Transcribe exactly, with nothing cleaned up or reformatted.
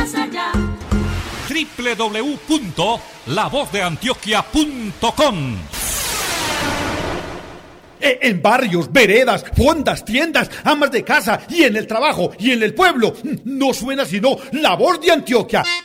más allá. doble u doble u doble u punto la voz de antioquia punto com. En barrios, veredas, fondas, tiendas, amas de casa y en el trabajo y en el pueblo no suena sino La Voz de Antioquia.